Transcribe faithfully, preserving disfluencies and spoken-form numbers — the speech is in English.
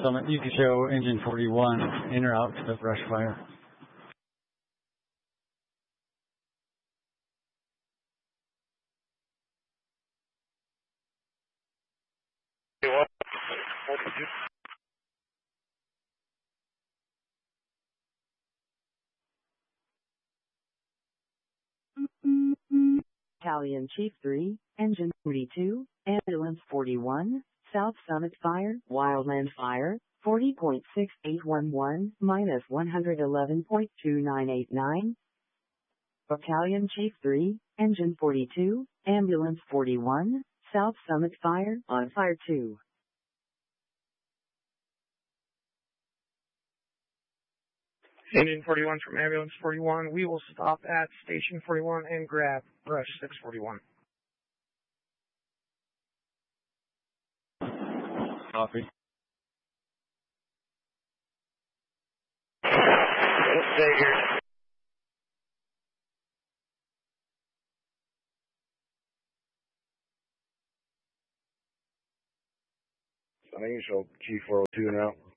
Summit, you can show engine forty-one in or out to the brush fire. Battalion Chief three, Engine forty-two, Ambulance forty-one, South Summit Fire, Wildland Fire, forty point six eight one one, minus one hundred eleven point two nine eight nine. Battalion Chief three, Engine forty-two, Ambulance forty-one, South Summit Fire, on Fire two. Engine forty-one from Ambulance forty-one, we will stop at Station forty-one and grab Brush six forty-one. Copy. Stay here. I think you show G four oh two now.